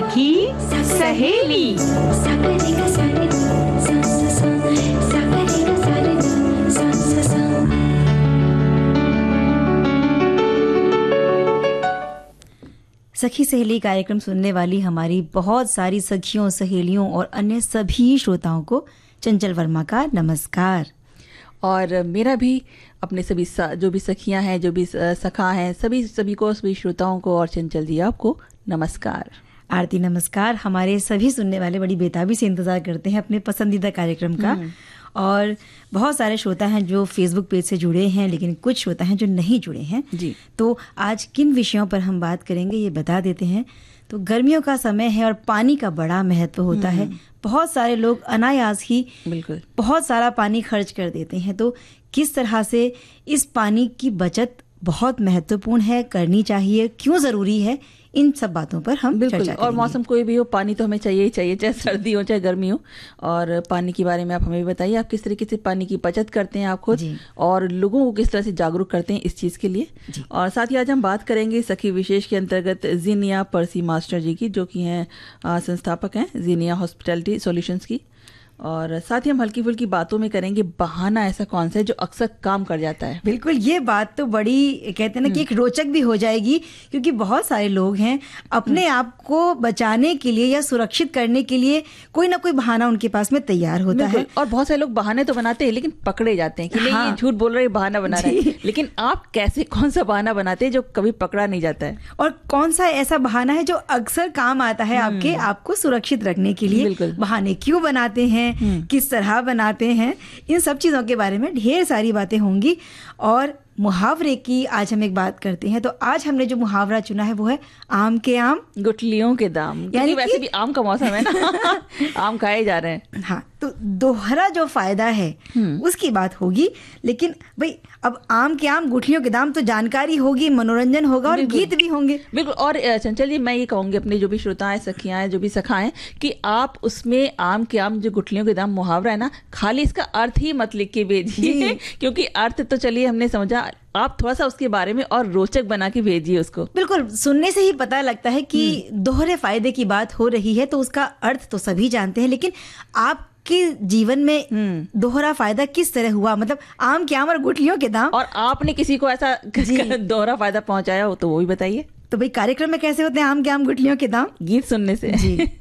सखी सहेली। सखी सहेली कार्यक्रम सुनने वाली हमारी बहुत सारी सखियों, सहेलियों और अन्य सभी श्रोताओं को चंचल वर्मा का नमस्कार। और मेरा भी अपने सभी जो भी सखियां हैं, जो भी सखा हैं, सभी को, सभी श्रोताओं को और चंचल जी आपको नमस्कार। आरती नमस्कार। हमारे सभी सुनने वाले बड़ी बेताबी से इंतजार करते हैं अपने पसंदीदा कार्यक्रम का। और बहुत सारे श्रोता हैं जो फेसबुक पेज से जुड़े हैं, लेकिन कुछ श्रोता हैं जो नहीं जुड़े हैं जी। तो आज किन विषयों पर हम बात करेंगे ये बता देते हैं। तो गर्मियों का समय है और पानी का बड़ा महत्व होता है। बहुत सारे लोग अनायास ही बिल्कुल बहुत सारा पानी खर्च कर देते हैं। तो किस तरह से इस पानी की बचत बहुत महत्वपूर्ण है, करनी चाहिए, क्यों जरूरी है, इन सब बातों पर हम चर्चा करेंगे। और मौसम कोई भी हो, पानी तो हमें चाहिए ही चाहिए, चाहे सर्दी हो चाहे गर्मी हो। और पानी के बारे में आप हमें भी बताइए, आप किस तरीके से पानी की बचत करते हैं आप खुद, और लोगों को किस तरह से जागरूक करते हैं इस चीज़ के लिए। और साथ ही आज हम बात करेंगे सखी विशेष के अंतर्गत जीनिया पर्सी मास्टर जी की, जो कि हैं संस्थापक हैं जीनिया हॉस्पिटैलिटी सॉल्यूशंस की। और साथ ही हम हल्की फुल्की बातों में करेंगे बहाना ऐसा कौन सा है जो अक्सर काम कर जाता है। बिल्कुल, ये बात तो बड़ी कहते हैं ना कि एक रोचक भी हो जाएगी, क्योंकि बहुत सारे लोग हैं अपने आप को बचाने के लिए या सुरक्षित करने के लिए कोई ना कोई बहाना उनके पास में तैयार होता है। और बहुत सारे लोग बहाने तो बनाते हैं लेकिन पकड़े जाते हैं कि नहीं ये झूठ बोल रहे, बहाना बना रहे हैं। लेकिन आप कैसे, कौन सा बहाना बनाते हैं जो कभी पकड़ा नहीं जाता है, और कौन सा ऐसा बहाना है जो अक्सर काम आता है आपको सुरक्षित रखने के लिए। बहाने क्यों बनाते हैं, किस तरह बनाते हैं, इन सब चीजों के बारे में ढेर सारी बातें होंगी। और मुहावरे की आज हम एक बात करते हैं। तो आज हमने जो मुहावरा चुना है वो है आम के आम गुठलियों के दाम। यानी वैसे भी आम का मौसम है ना आम खाए जा रहे हैं। हाँ, तो दोहरा जो फायदा है उसकी बात होगी। लेकिन भाई अब आम के आम गुठलियों के दाम, तो जानकारी होगी, मनोरंजन होगा और गीत भी होंगे। बिल्कुल। और चंचल जी, मैं ये कहूंगी अपने जो भी श्रोताएं, सखियां हैं, जो भी सखाएं, कि आप उसमें आम के आम जो गुठलियों के दाम मुहावरा है ना, खाली इसका अर्थ ही मत लिख के भेजिए क्योंकि अर्थ तो चलिए हमने समझा, आप थोड़ा सा उसके बारे में और रोचक बना के भेजिए उसको। बिल्कुल, सुनने से ही पता लगता है कि दोहरे फायदे की बात हो रही है, तो उसका अर्थ तो सभी जानते हैं, लेकिन आप के जीवन में दोहरा फायदा किस तरह हुआ, मतलब आम के आम और गुठलियों के दाम, और आपने किसी को ऐसा दोहरा फायदा पहुंचाया हो तो वो भी बताइए। तो भाई कार्यक्रम में कैसे होते हैं आम के आम गुठलियों के दाम? गीत सुनने से। जी।